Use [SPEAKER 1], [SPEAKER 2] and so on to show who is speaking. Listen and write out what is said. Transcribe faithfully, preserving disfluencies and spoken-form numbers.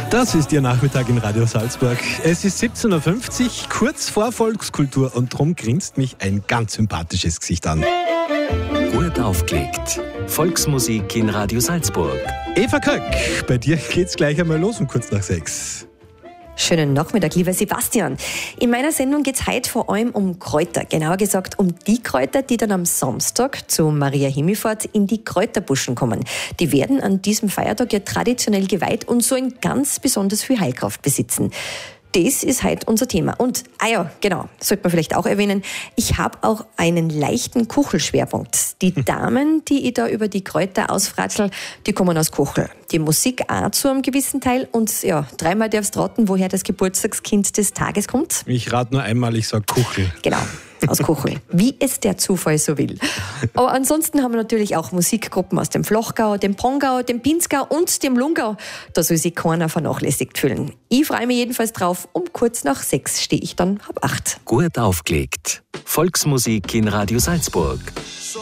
[SPEAKER 1] Das ist Ihr Nachmittag in Radio Salzburg. Es ist siebzehn Uhr fünfzig, kurz vor Volkskultur, und drum grinst mich ein ganz sympathisches Gesicht an.
[SPEAKER 2] Gut aufgelegt. Volksmusik in Radio Salzburg.
[SPEAKER 1] Eva Köck, bei dir geht's gleich einmal los um kurz nach sechs.
[SPEAKER 3] Schönen Nachmittag, lieber Sebastian. In meiner Sendung geht es heute vor allem um Kräuter. Genauer gesagt um die Kräuter, die dann am Samstag zu Maria Himmelfahrt in die Kräuterbuschen kommen. Die werden an diesem Feiertag ja traditionell geweiht und so ein ganz besonders viel Heilkraft besitzen. Das ist heute unser Thema. Und, ah ja, genau, sollte man vielleicht auch erwähnen, ich habe auch einen leichten Kuchelschwerpunkt. Die Damen, die ich da über die Kräuter ausfratzel, die kommen aus Kuchel. Die Musik auch zu einem gewissen Teil. Und ja, dreimal darfst du raten, woher das Geburtstagskind des Tages kommt.
[SPEAKER 1] Ich rate nur einmal, ich sage Kuchel.
[SPEAKER 3] Genau, aus Kuchel. Wie es der Zufall so will. Aber ansonsten haben wir natürlich auch Musikgruppen aus dem Flochgau, dem Pongau, dem Pinzgau und dem Lungau. Da soll sich keiner vernachlässigt fühlen. Ich freue mich jedenfalls drauf. Um kurz nach sechs stehe ich dann halb acht.
[SPEAKER 2] Gut aufgelegt. Volksmusik in Radio Salzburg.